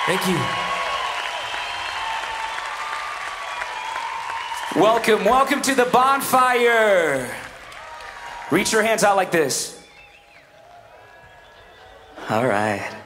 Thank you. Welcome to the bonfire. Reach your hands out like this. All right.